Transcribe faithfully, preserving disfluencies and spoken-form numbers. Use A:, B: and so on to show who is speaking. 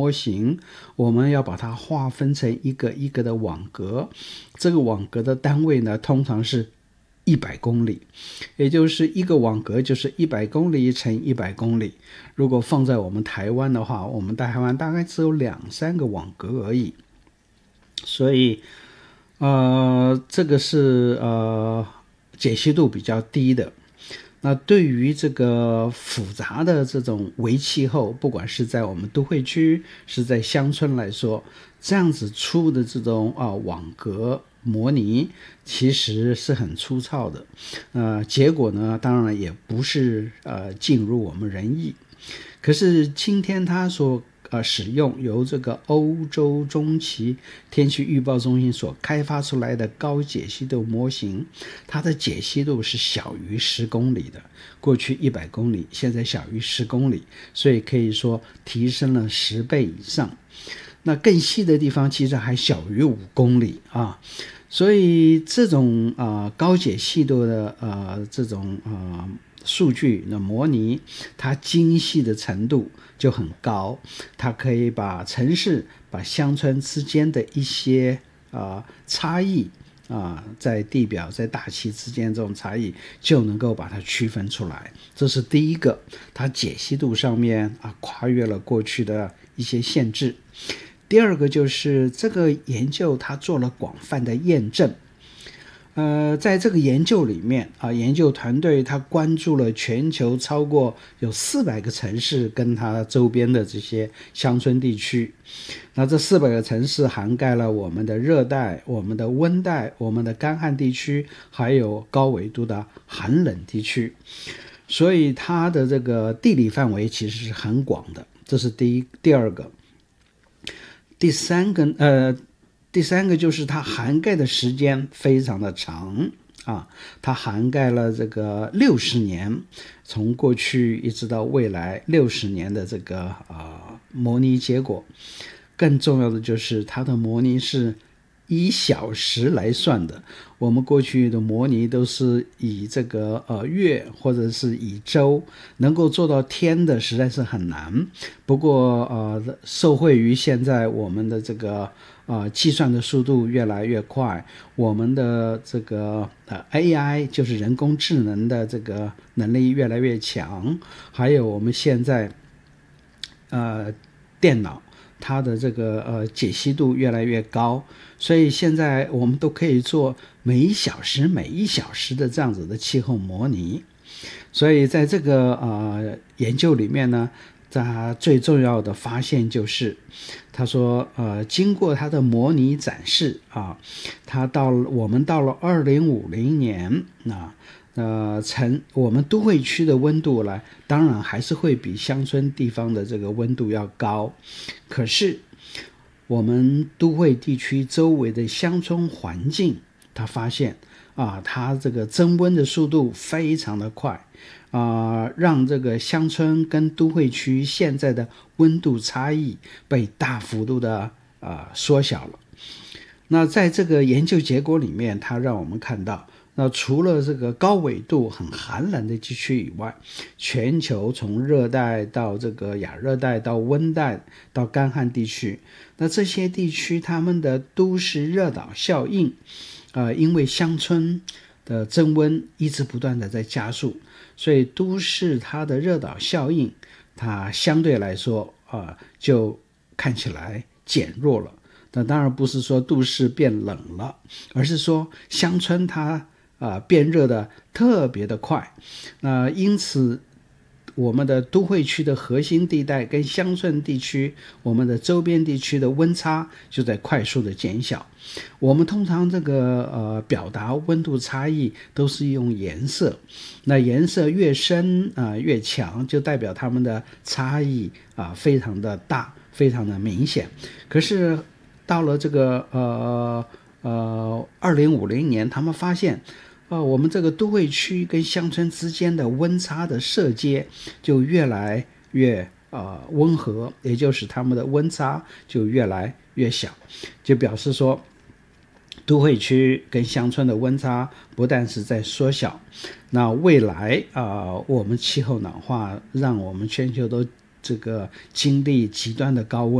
A: 模型，我们要把它划分成一个一个的网格，这个网格的单位呢，通常是一百公里，也就是一个网格就是一百公里乘一百公里。如果放在我们台湾的话，我们台湾大概只有两三个网格而已，所以呃，这个是呃解析度比较低的。那对于这个复杂的这种微气候，不管是在我们都会区是在乡村来说，这样子出的这种啊网格模拟其实是很粗糙的，呃，结果呢当然也不是呃尽如我们人意。可是今天他所呃，使用由这个欧洲中期天气预报中心所开发出来的高解析度模型，它的解析度是小于十公里的，过去一百公里，现在小于十公里，所以可以说提升了十倍以上。那更细的地方其实还小于五公里啊，所以这种啊、呃、高解析度的呃这种啊。呃数据的模拟，它精细的程度就很高，它可以把城市、把乡村之间的一些啊、呃、差异啊、呃，在地表、在大气之间这种差异，就能够把它区分出来。这是第一个，它解析度上面啊跨越了过去的一些限制。第二个就是这个研究它做了广泛的验证。呃，在这个研究里面啊，研究团队他关注了全球超过有四百个城市跟它周边的这些乡村地区。那这四百个城市涵盖了我们的热带、我们的温带、我们的干旱地区，还有高纬度的寒冷地区。所以它的这个地理范围其实是很广的，这是第一。第二个，第三个呃。第三个就是它涵盖的时间非常的长啊，它涵盖了这个六十年，从过去一直到未来六十年的这个啊、呃、模拟结果。更重要的就是它的模拟是以小时来算的，我们过去的模拟都是以这个呃月或者是以周，能够做到天的实在是很难。不过呃，受惠于现在我们的这个呃计算的速度越来越快，我们的这个呃 A I 就是人工智能的这个能力越来越强，还有我们现在呃电脑它的这个呃解析度越来越高，所以现在我们都可以做每一小时每一小时的这样子的气候模拟。所以在这个呃研究里面呢，他最重要的发现就是，他说呃经过他的模拟展示啊，他到我们到了二零五零年啊。呃，城我们都会区的温度呢，当然还是会比乡村地方的这个温度要高，可是我们都会地区周围的乡村环境，他发现啊，它这个增温的速度非常的快啊，让这个乡村跟都会区现在的温度差异被大幅度的啊缩小了。那在这个研究结果里面，它让我们看到。那除了这个高纬度很寒冷的地区以外，全球从热带到这个亚热带到温带到干旱地区，那这些地区他们的都市热岛效应呃，因为乡村的增温一直不断的在加速，所以都市它的热岛效应它相对来说呃，就看起来减弱了。那当然不是说都市变冷了，而是说乡村它啊、呃，变热的特别的快，那、呃、因此我们的都会区的核心地带跟乡村地区，我们的周边地区的温差就在快速的减小。我们通常这个呃表达温度差异都是用颜色，那颜色越深啊、呃、越强，就代表它们的差异啊、呃、非常的大，非常的明显。可是到了这个呃呃二零五零年，他们发现。呃，我们这个都会区跟乡村之间的温差的设阶就越来越呃温和，也就是他们的温差就越来越小，就表示说都会区跟乡村的温差不但是在缩小，那未来啊、呃，我们气候暖化让我们全球都这个经历极端的高温。